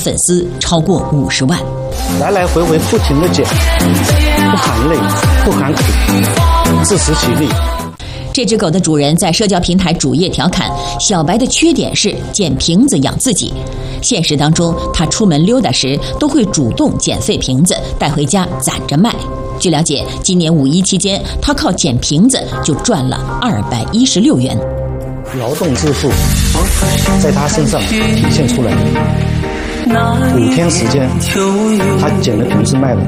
粉丝超过50万。 来来回回不停地剪，不含泪，不含苦，自食其力。 这只狗的主人在社交平台主页调侃，小白的缺点是捡瓶子养自己。现实当中，他出门溜达时都会主动捡废瓶子带回家攒着卖。据了解，今年5·1期间，他靠捡瓶子就赚了216元。 劳动致富，在他身上体现出来。5天时间，他捡的瓶子卖了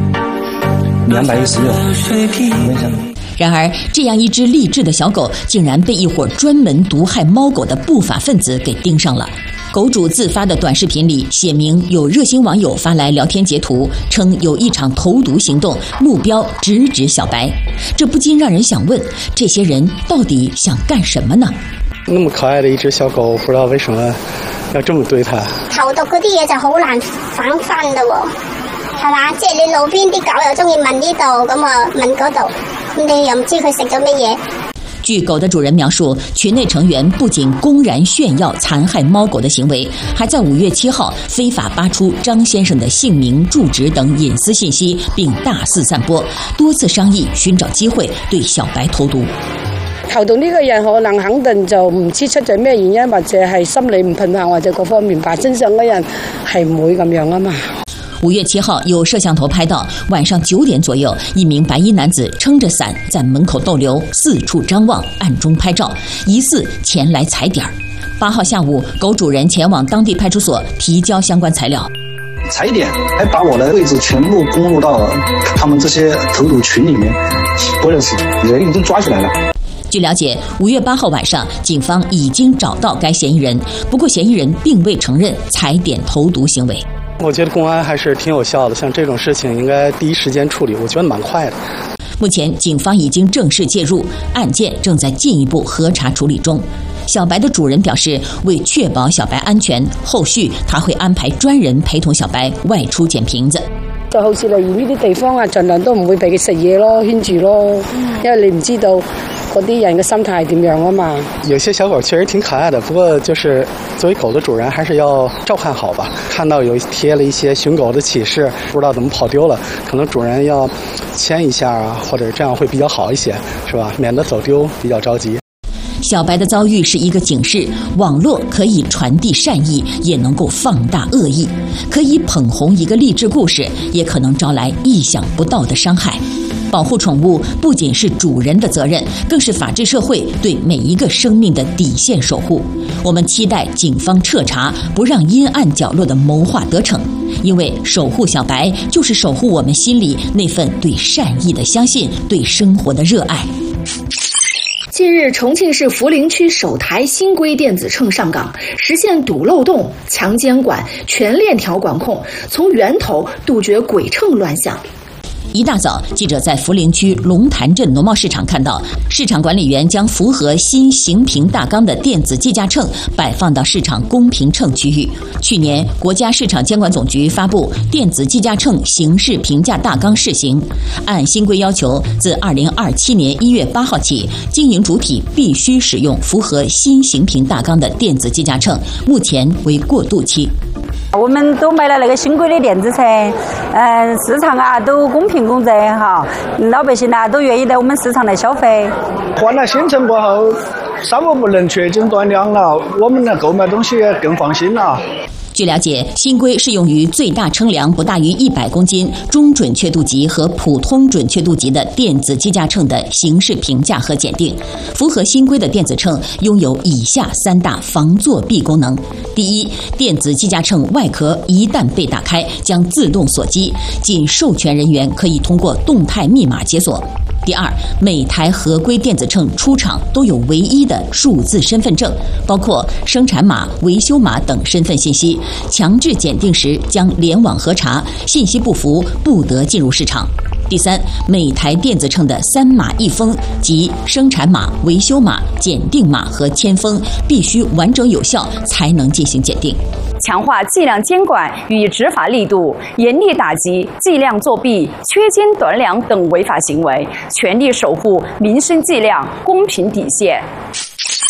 216。 然而，这样一只励志的小狗，竟然被一伙专门毒害猫狗的不法分子给盯上了。狗主自发的短视频里写明有热心网友发来聊天截图，称有一场投毒行动，目标直指小白。这不禁让人想问，这些人到底想干什么呢？ 那么可爱的一只小狗，不知道为什么要这么對它。 投毒嗰啲嘢就好難防範嘅喎，係嘛？即係你路邊啲狗又中意聞呢度，咁啊聞嗰度，咁你又唔知佢食咗乜嘢。 据狗的主人描述，群内成员不仅公然炫耀残害猫狗的行为，还在5月7号非法扒出张先生的姓名、住址等隐私信息，并大肆散播，多次商议寻找机会对小白投毒。 投毒呢個人可能肯定就唔知出咗咩原因，或者係心理唔平衡，或者各方面吧。正常嘅人係唔會咁樣啊嘛。 5月7號，有攝像頭拍到晚上9點左右，一名白衣男子撐着傘在門口逗留，四處張望，暗中拍照，疑似前來踩點。8號下午，狗主人前往當地派出所提交相關材料。 踩點，還把我的位置全部公布到他們這些投毒群裡面，不認識，人已經抓起來了。 據了解，5月8號晚上，警方已經找到該嫌疑人，不過嫌疑人並未承認踩點投毒行為。 我覺得公安還是挺有效的，像這種事情應該第一時間處理，我覺得蠻快的。 目前，警方已經正式介入，案件正在進一步核查處理中。小白的主人表示，為確保小白安全，後續他會安排專人陪同小白外出撿瓶子。 就好似例如呢啲地方啊，盡量都唔會俾佢食嘢咯，圈住咯，因為你唔知道嗰啲人嘅心態係點樣啊嘛。 有些小狗確實挺可愛的，不過就是作為狗的主人，還是要照看好吧。看到有貼了一些尋狗的啟事，不知道怎麼跑丟了，可能主人要牽一下啊，或者這樣會比較好一些，是吧？免得走丟比較着急。 小白的遭遇是一個警示，網絡可以傳遞善意，也能夠放大惡意，可以捧紅一個勵志故事，也可能招來意想不到的傷害。保護寵物不僅是主人的責任，更是法治社會對每一個生命的底線守護。我們期待警方徹查，不讓陰暗角落的謀劃得逞，因為守護小白就是守護我們心裡那份對善意的相信，對生活的熱愛。 近日，重慶市涪陵區首台新規電子秤上崗，實現堵漏洞、強監管、全鏈條管控，從源頭杜絕鬼秤亂象。 一大早，記者在涪陵區龍潭鎮農貿市場看到，市場管理員將符合新行評大綱的電子計價秤擺放到市場公平秤區域。去年，國家市場監管總局發布電子計價秤形式評價大綱試行，按新規要求，自2027年1月8號起，經營主體必須使用符合新行評大綱的電子計價秤，目前為過渡期。 我們都買了那個新規的電子秤，市場啊都公平公正哈，老百姓啊都願意在我們市場來消費。 換了新秤過後，商務不能缺斤短兩了，我們的購買東西更放心了。 據了解，新規適用於最大稱量不大於100公斤、中準確度級和普通準確度級的電子計價秤的形式評價和檢定。符合新規的電子秤擁有以下3大防作弊功能：第一，電子計價秤外殼一旦被打開，將自動鎖機，僅授權人員可以通過動態密碼解鎖。第二，每台合規電子秤出廠都有唯一的數字身份證，包括生產碼、維修碼等身份信息，強制檢定時將聯網核查，信息不符不得進入市場。第三，每台電子秤的3碼1封，即生產碼、維修碼、檢定碼和簽封，必須完整有效才能進行檢定。 強化計量監管與執法力度，嚴厲打擊計量作弊、缺斤短兩等違法行為，全力守護民生計量公平底線。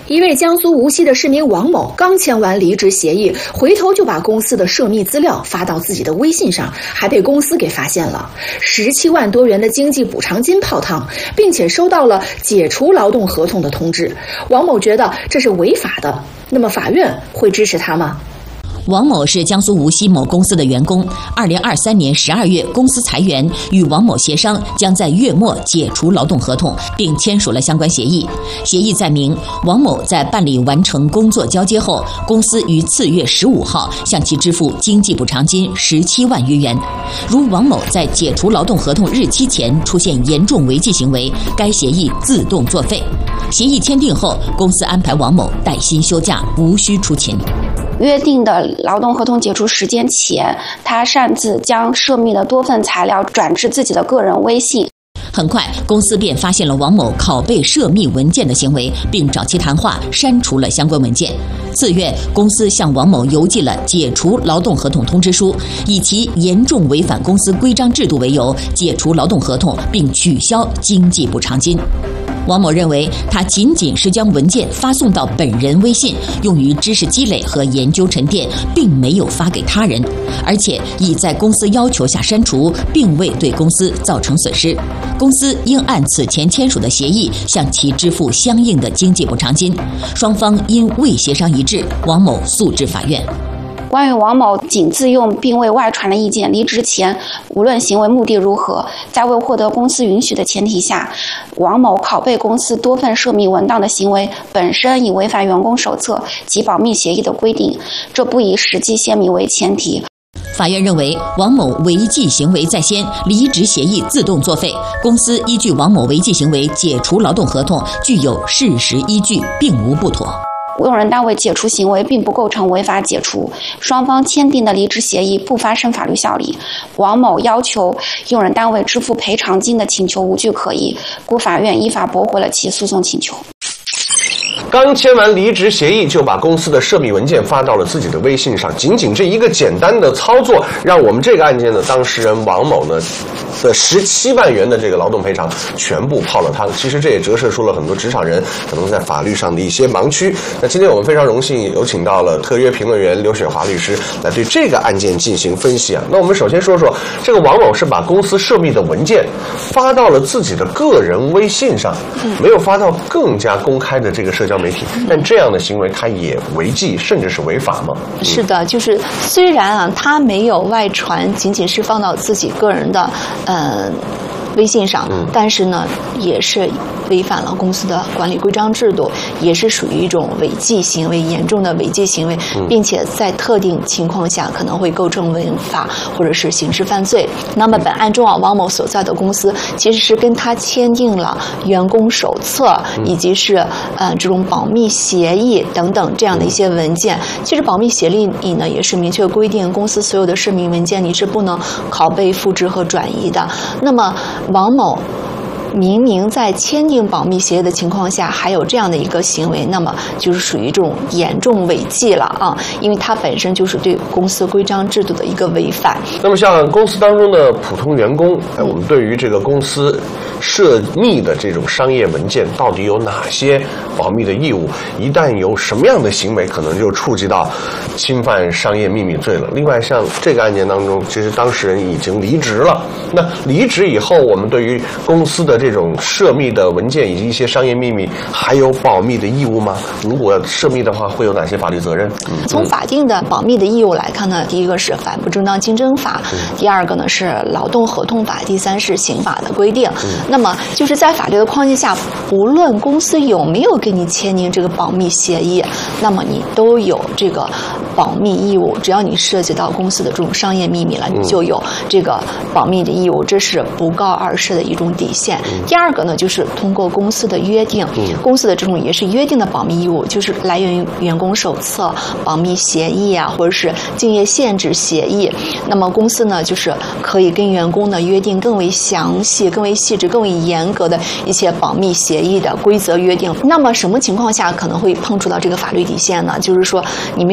一位江苏无锡的市民王某刚签完离职协议，回头就把公司的涉密资料发到自己的微信上，还被公司给发现了，17万多元的经济补偿金泡汤，并且收到了解除劳动合同的通知。王某觉得这是违法的，那么法院会支持他吗？ 王某是江苏无锡某公司的员工。2023年12月，公司裁员，与王某协商将在月末解除劳动合同，并签署了相关协议。协议载明，王某在办理完成工作交接后，公司于次月15号向其支付经济补偿金17万余元。如王某在解除劳动合同日期前出现严重违纪行为，该协议自动作废。协议签订后，公司安排王某带薪休假，无需出勤。 约定的劳动合同解除时间前，他擅自将涉密的多份材料转至自己的个人微信。 很快，公司便发现了王某拷贝涉密文件的行为，并找其谈话，删除了相关文件。次月，公司向王某邮寄了解除劳动合同通知书，以其严重违反公司规章制度为由，解除劳动合同并取消经济补偿金。王某认为，他仅仅是将文件发送到本人微信，用于知识积累和研究沉淀，并没有发给他人，而且已在公司要求下删除，并未对公司造成损失。公司应按此前签署的协议向其支付相应的经济补偿金。双方因未协商一致，王某诉至法院。 关于王某仅自用并未外传的意见，离职前无论行为目的如何，在未获得公司允许的前提下，王某拷贝公司多份涉密文档的行为本身已违反员工手册及保密协议的规定，这不以实际泄密为前提。 法院认为，王某违纪行为在先，离职协议自动作废，公司依据王某违纪行为解除劳动合同具有事实依据，并无不妥。 用人单位解除行为并不构成违法解除，双方签订的离职协议不发生法律效力。王某要求用人单位支付赔偿金的请求无据可依，故法院依法驳回了其诉讼请求。 刚签完离职协议就把公司的涉密文件发到了自己的微信上，仅仅这一个简单的操作，让我们这个案件的当事人王某呢的17万元的这个劳动赔偿全部泡了汤。其实这也折射出了很多职场人可能在法律上的一些盲区。那今天我们非常荣幸有请到了特约评论员刘雪华律师来对这个案件进行分析啊。那我们首先说说这个王某是把公司涉密的文件发到了自己的个人微信上，没有发到更加公开的这个社交媒体，但这样的行为它也违纪甚至是违法吗？ 是的，就是虽然啊他没有外传，仅仅是放到自己个人的微信上，但是呢也是违反了公司的管理规章制度，也是属于一种违纪行为，严重的违纪行为，并且在特定情况下可能会构成违法或者是刑事犯罪。那么本案中啊，王某所在的公司其实是跟他签订了员工手册，以及是这种保密协议等等这样的一些文件。其实保密协议里呢也是明确规定，公司所有的涉密文件你是不能拷贝、复制和转移的。那么王某明明在签订保密协议的情况下还有这样的一个行为，那么就是属于这种严重违纪了啊，因为它本身就是对公司规章制度的一个违反。 那么像公司当中的普通员工，我们对于这个公司涉密的这种商业文件到底有哪些保密的义务，一旦有什么样的行为可能就触及到侵犯商业秘密罪了。另外像这个案件当中，其实当事人已经离职了，那离职以后我们对于公司的这种涉密的文件以及一些商业秘密还有保密的义务吗？如果涉密的话会有哪些法律责任？ 从法定的保密的义务来看呢，第一个是反不正当竞争法，第二个呢是劳动合同法，第三是刑法的规定。那么就是在法律的框架下，不论公司有没有跟你签订这个保密协议，那么你都有这个保密义务。只要你涉及到公司的这种商业秘密了，你就有这个保密的义务，这是不告而释的一种底线。第二个呢，就是通过公司的约定，公司的这种也是约定的保密义务，就是来源于员工手册、保密协议啊，或者是竞业限制协议。那么公司呢，就是可以跟员工呢约定更为详细、更为细致、更为严格的一些保密协议的规则约定。那么什么情况下可能会碰触到这个法律底线呢？就是说你没有经过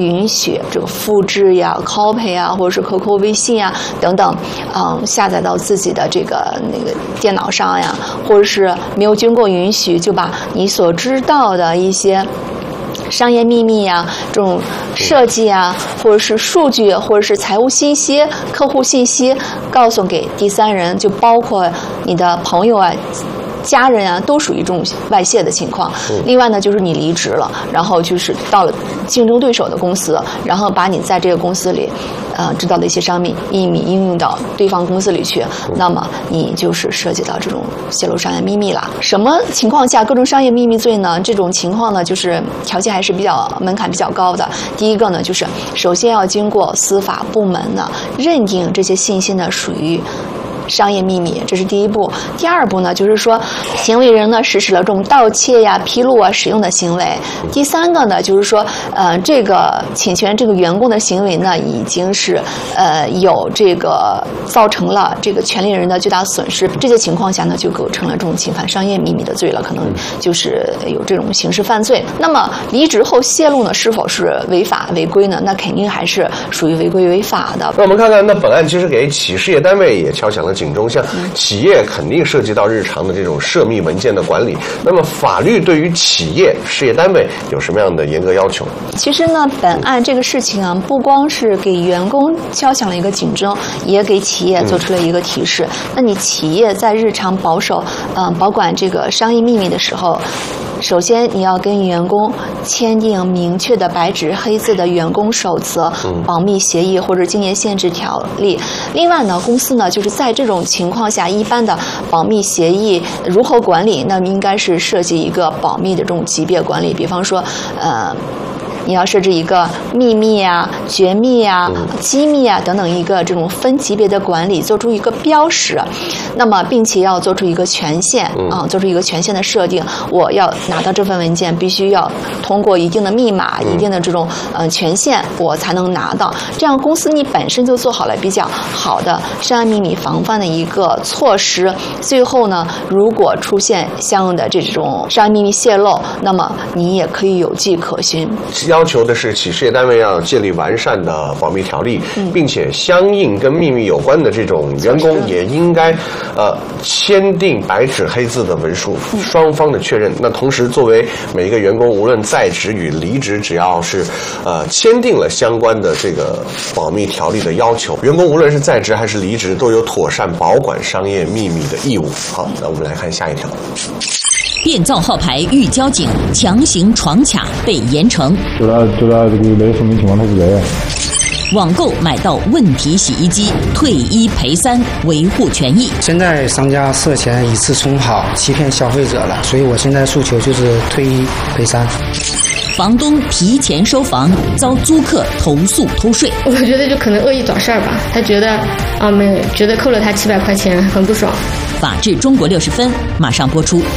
允许这个复制呀、copy 啊，或者是 QQ、微信啊等等，下载到自己的这个那个电脑上呀，或者是没有经过允许就把你所知道的一些商业秘密呀、这种设计啊，或者是数据，或者是财务信息、客户信息，告诉给第三人，就包括你的朋友啊、家人啊，都属于这种外泄的情况。另外呢，就是你离职了，然后就是到了竞争对手的公司，然后把你在这个公司里知道的一些商业秘密应用到对方公司里去，那么你就是涉及到这种泄露商业秘密了。什么情况下构成商业秘密罪呢？这种情况呢，就是条件还是门槛比较高的。第一个呢，就是首先要经过司法部门呢认定这些信息呢属于商业秘密，这是第一步。第二步呢，就是说行为人呢实施了这种盗窃呀、披露啊、使用的行为。第三个呢，就是说这个侵权这个员工的行为呢，已经是有这个造成了这个权利人的巨大损失。这些情况下呢，就构成了这种侵犯商业秘密的罪了，可能就是有这种刑事犯罪。那么离职后泄露呢，是否是违法违规呢？那肯定还是属于违规违法的。 那我们看看，那本案其实给企事业单位也敲响了警钟，像企业肯定涉及到日常的这种涉密文件的管理，那么法律对于企业事业单位有什么样的严格要求？ 其实呢，本案这个事情啊，不光是给员工敲响了一个警钟，也给企业做出了一个提示。那你企业在日常保管这个商业秘密的时候，首先你要跟员工签订明确的白纸黑字的员工守则、保密协议或者竞业限制条例。另外呢，公司呢就是在这种情况下，一般的保密协议如何管理，那么应该是设计一个保密的这种级别管理，比方说你要设置一个秘密啊、绝密啊、机密啊等等一个这种分级别的管理，做出一个标识。那么，并且要做出一个权限做出一个权限的设定。我要拿到这份文件，必须要通过一定的密码、一定的这种权限，我才能拿到。这样公司你本身就做好了比较好的商业秘密防范的一个措施。最后呢，如果出现相应的这种商业秘密泄露，那么你也可以有迹可循。 要求的是企事业单位要建立完善的保密条例，并且相应跟秘密有关的这种员工也应该签订白纸黑字的文书，双方的确认。那同时，作为每一个员工，无论在职与离职，只要是签订了相关的这个保密条例的要求，员工无论是在职还是离职，都有妥善保管商业秘密的义务。好，那我们来看下一条。 变造号牌遇交警，强行闯卡被严惩。 就他这个没说明情况，他是这样。 网购买到问题洗衣机，退1赔3，维护权益。 现在商家涉嫌以次充好，欺骗消费者了，所以我现在诉求就是退1赔3。 房东提前收房，遭租客投诉偷税。 我觉得就可能恶意找事儿吧，他觉得觉得扣了他700块钱，很不爽。 法治中国60分马上播出。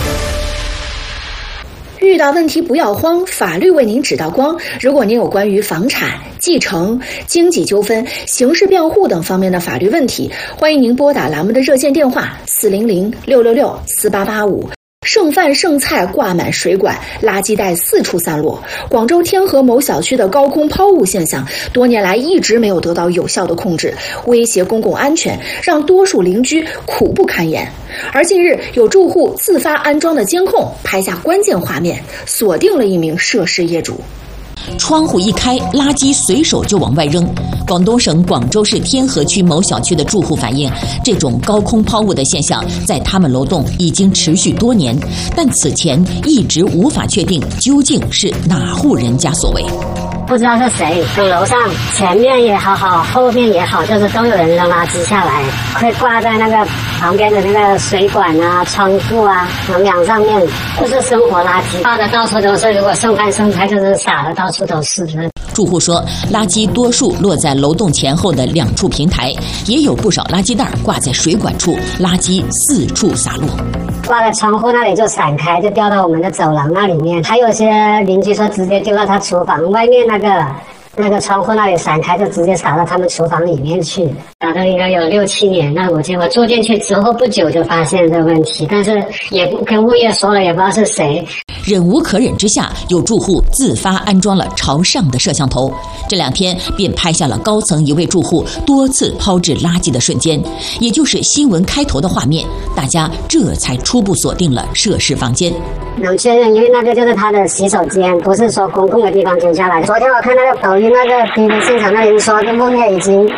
遇到问题不要慌，法律为您指道光。如果您有关于房产、继承、经济纠纷、刑事辩护等方面的法律问题，欢迎您拨打栏目的热线电话400-666-4885。剩饭剩菜挂满水管，垃圾袋四处散落。广州天河某小区的高空抛物现象，多年来一直没有得到有效的控制，威胁公共安全，让多数邻居苦不堪言。而近日，有住户自发安装的监控拍下关键画面，锁定了一名涉事业主。 窗户一开，垃圾随手就往外扔。广东省广州市天河区某小区的住户反映，这种高空抛物的现象在他们楼栋已经持续多年，但此前一直无法确定究竟是哪户人家所为。 不知道是谁，从楼上前面也好，后面也好，就是都有人扔垃圾下来，会挂在那个旁边的那个水管啊、窗户啊、横梁上面，就是生活垃圾，放的到处都是。如果剩饭剩菜，就是撒的到处都是。 住户说，垃圾多数落在楼栋前后的2处平台，也有不少垃圾袋挂在水管处，垃圾四处洒落。 挂在窗户那里就散开，就掉到我们的走廊那里面。还有些邻居说直接丢到他厨房外面那那个窗户那里闪开，就直接洒到他们厨房里面去，打了应该有6、7年。那我结果住进去之后不久就发现这问题，但是也跟物业说了，也不知道是谁。 忍无可忍之下，有住户自发安装了朝上的摄像头，这2天便拍下了高层一位住户多次抛掷垃圾的瞬间，也就是新闻开头的画面。大家这才初步锁定了涉事房间。 能确认，因为那个就是他的洗手间，不是说公共的地方丢下来。昨天我看那个抖音那个 BBC 现场那人说，这物业已经